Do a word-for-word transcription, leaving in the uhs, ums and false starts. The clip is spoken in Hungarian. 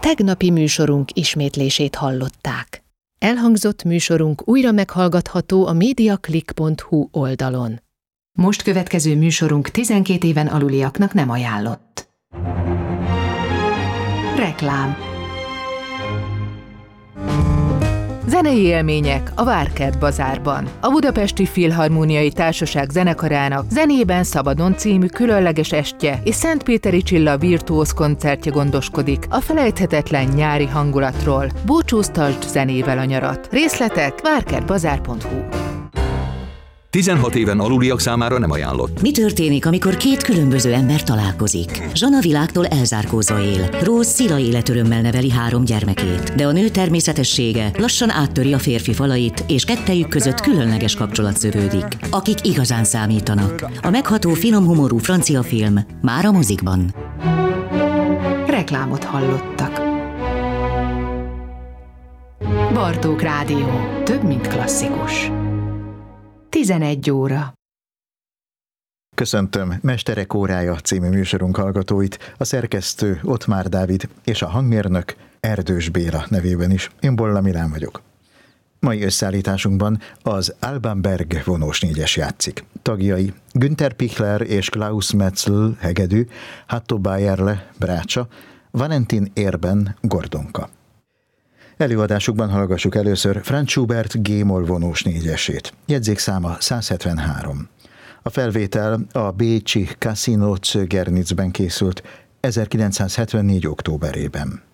Tegnapi műsorunk ismétlését hallották. Elhangzott műsorunk újra meghallgatható a mediaclick pont hu oldalon. Most következő műsorunk tizenkét éven aluliaknak nem ajánlott. Reklám. Zenei élmények a Várkert Bazárban. A Budapesti Filharmóniai Társaság zenekarának Zenében szabadon című különleges estje és Szentpéteri Csilla virtuóz koncertje gondoskodik a felejthetetlen nyári hangulatról. Búcsúztasd zenével a nyarat. Részletek várkertbazár pont hu. tizenhat éven aluliak számára nem ajánlott. Mi történik, amikor két különböző ember találkozik? Zsana világtól elzárkózva él. Rose szira életörömmel neveli három gyermekét, de a nő természetessége lassan áttöri a férfi falait, és kettejük között különleges kapcsolat szövődik. Akik igazán számítanak. A megható finom humorú francia film már a mozikban. Reklámot hallottak. Bartók Rádió. Több, mint klasszikus. tizenegy óra. Köszöntöm Mesterek órája című műsorunk hallgatóit, a szerkesztő Ottmár Dávid és a hangmérnök Erdős Béla nevében is. Én Bolla Milán vagyok. Mai összeállításunkban az Alban Berg vonós négyes játszik. Tagjai Günther Pichler és Klaus Metzl hegedű, Hatto Bayerle brácsa, Valentin Érben gordonka. Előadásukban hallgassuk először Franz Schubert G-moll vonós négyesét. Jegyzékszáma száz hetvenhárom. A felvétel a bécsi Casino Zögernitzben készült ezerkilencszázhetvennégy októberében.